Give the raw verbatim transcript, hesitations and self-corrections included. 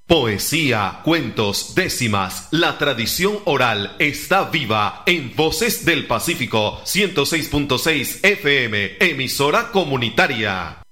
Poesía, cuentos, décimas, la tradición oral está viva en Voces del Pacífico ciento seis punto seis F M, emisora comunitaria.